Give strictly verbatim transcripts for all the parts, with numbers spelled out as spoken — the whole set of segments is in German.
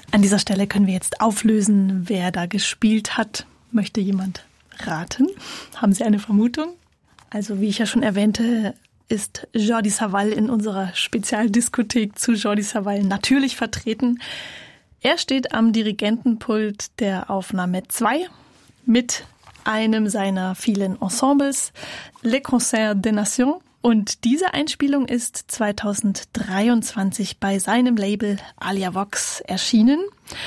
An dieser Stelle können wir jetzt auflösen, wer da gespielt hat. Möchte jemand raten? Haben Sie eine Vermutung? Also wie ich ja schon erwähnte, ist Jordi Savall in unserer Spezialdiskothek zu Jordi Savall natürlich vertreten. Er steht am Dirigentenpult der Aufnahme zwei mit einem seiner vielen Ensembles, Les Concerts des Nations. Und diese Einspielung ist zweitausenddreiundzwanzig bei seinem Label Alia Vox erschienen.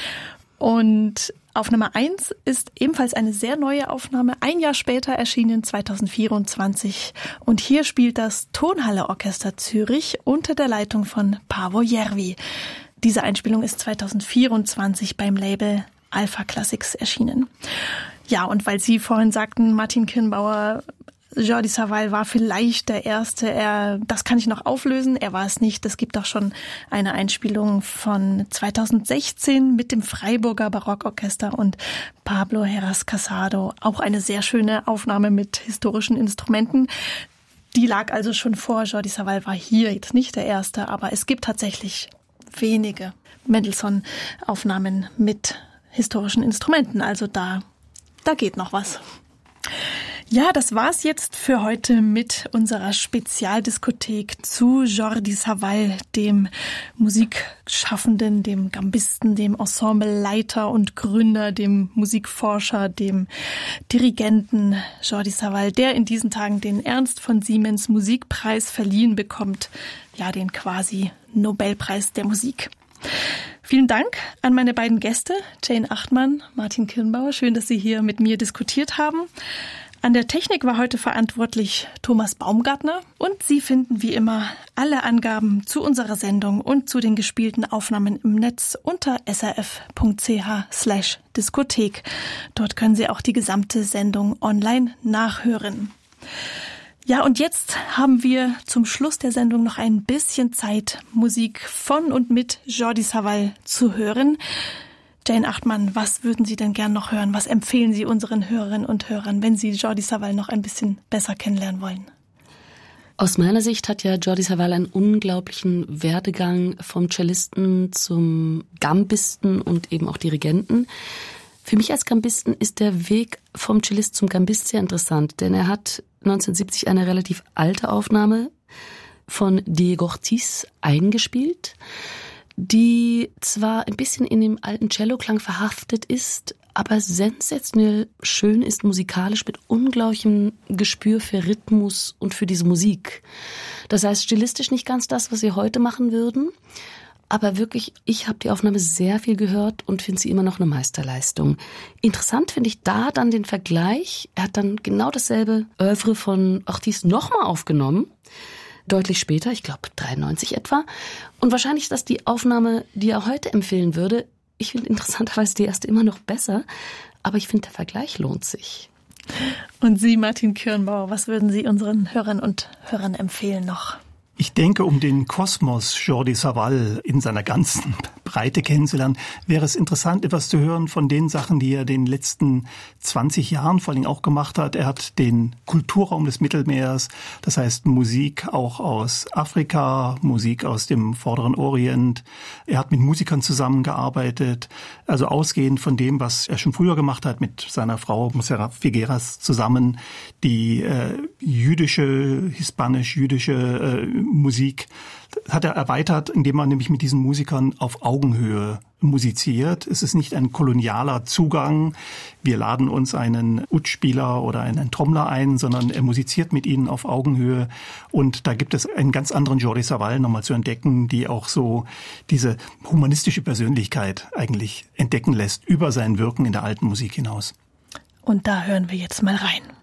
Und auf Nummer eins ist ebenfalls eine sehr neue Aufnahme, ein Jahr später erschienen, zweitausendvierundzwanzig. Und hier spielt das Tonhalle Orchester Zürich unter der Leitung von Paavo Järvi. Diese Einspielung ist zweitausendvierundzwanzig beim Label Alpha Classics erschienen. Ja, und weil Sie vorhin sagten, Martin Kirnbauer, Jordi Savall war vielleicht der Erste. Er, das kann ich noch auflösen. Er war es nicht. Es gibt auch schon eine Einspielung von zweitausendsechzehn mit dem Freiburger Barockorchester und Pablo Heras Casado. Auch eine sehr schöne Aufnahme mit historischen Instrumenten. Die lag also schon vor. Jordi Savall war hier jetzt nicht der Erste, aber es gibt tatsächlich wenige Mendelssohn-Aufnahmen mit historischen Instrumenten. Also da, da geht noch was. Ja, das war's jetzt für heute mit unserer Spezialdiskothek zu Jordi Savall, dem Musikschaffenden, dem Gambisten, dem Ensembleleiter und Gründer, dem Musikforscher, dem Dirigenten Jordi Savall, der in diesen Tagen den Ernst von Siemens Musikpreis verliehen bekommt, ja, den quasi Nobelpreis der Musik. Vielen Dank an meine beiden Gäste, Jane Achtmann, Martin Kirnbauer. Schön, dass Sie hier mit mir diskutiert haben. An der Technik war heute verantwortlich Thomas Baumgartner und Sie finden wie immer alle Angaben zu unserer Sendung und zu den gespielten Aufnahmen im Netz unter srf.ch slash Diskothek. Dort können Sie auch die gesamte Sendung online nachhören. Ja, und jetzt haben wir zum Schluss der Sendung noch ein bisschen Zeit, Musik von und mit Jordi Savall zu hören. Jane Achtmann, was würden Sie denn gern noch hören? Was empfehlen Sie unseren Hörerinnen und Hörern, wenn Sie Jordi Savall noch ein bisschen besser kennenlernen wollen? Aus meiner Sicht hat ja Jordi Savall einen unglaublichen Werdegang vom Cellisten zum Gambisten und eben auch Dirigenten. Für mich als Gambisten ist der Weg vom Cellist zum Gambist sehr interessant, denn er hat neunzehnhundertsiebzig eine relativ alte Aufnahme von Diego Ortiz eingespielt, die zwar ein bisschen in dem alten Celloklang verhaftet ist, aber sensationell schön ist musikalisch mit unglaublichem Gespür für Rhythmus und für diese Musik. Das heißt, stilistisch nicht ganz das, was wir heute machen würden, aber wirklich, ich habe die Aufnahme sehr viel gehört und finde sie immer noch eine Meisterleistung. Interessant finde ich da dann den Vergleich. Er hat dann genau dasselbe Œuvre von Ortiz nochmal aufgenommen, deutlich später, ich glaube dreiundneunzig etwa. Und wahrscheinlich ist das die Aufnahme, die er heute empfehlen würde. Ich finde interessanterweise die erste immer noch besser, aber ich finde, der Vergleich lohnt sich. Und Sie, Martin Kirnbauer, was würden Sie unseren Hörern und Hörern empfehlen noch? Ich denke, um den Kosmos Jordi Savall in seiner ganzen Breite kennenzulernen, wäre es interessant, etwas zu hören von den Sachen, die er in den letzten zwanzig Jahren vor allem auch gemacht hat. Er hat den Kulturraum des Mittelmeers, das heißt Musik auch aus Afrika, Musik aus dem Vorderen Orient. Er hat mit Musikern zusammengearbeitet, also ausgehend von dem, was er schon früher gemacht hat mit seiner Frau Montserrat Figueras zusammen, die äh, jüdische, hispanisch-jüdische äh, Musik hat er erweitert, indem man nämlich mit diesen Musikern auf Augenhöhe musiziert. Es ist nicht ein kolonialer Zugang. Wir laden uns einen Ud-Spieler oder einen Trommler ein, sondern er musiziert mit ihnen auf Augenhöhe. Und da gibt es einen ganz anderen Jordi Savall nochmal zu entdecken, die auch so diese humanistische Persönlichkeit eigentlich entdecken lässt über sein Wirken in der alten Musik hinaus. Und da hören wir jetzt mal rein.